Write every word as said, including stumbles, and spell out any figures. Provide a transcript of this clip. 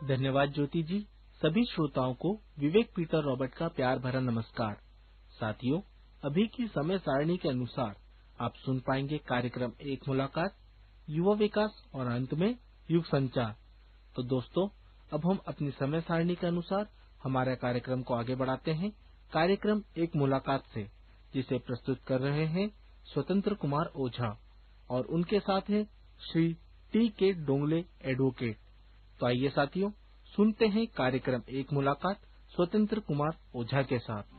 धन्यवाद ज्योति जी। सभी श्रोताओं को विवेक पीटर रॉबर्ट का प्यार भरा नमस्कार। साथियों, अभी की समय सारणी के अनुसार आप सुन पाएंगे कार्यक्रम एक मुलाकात, युवा विकास और अंत में युग संचार। तो दोस्तों, अब हम अपनी समय सारणी के अनुसार हमारे कार्यक्रम को आगे बढ़ाते हैं कार्यक्रम एक मुलाकात से, जिसे प्रस्तुत कर रहे हैं स्वतंत्र कुमार ओझा और उनके साथ हैं श्री टी के डोंगले एडवोकेट। तो आइए साथियों, सुनते हैं कार्यक्रम एक मुलाकात स्वतंत्र कुमार ओझा के साथ।